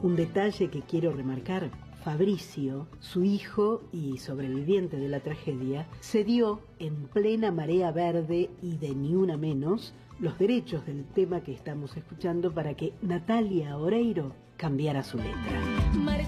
Un detalle que quiero remarcar: Fabricio, su hijo y sobreviviente de la tragedia, cedió en plena marea verde y de Ni Una Menos los derechos del tema que estamos escuchando para que Natalia Oreiro cambiara su letra.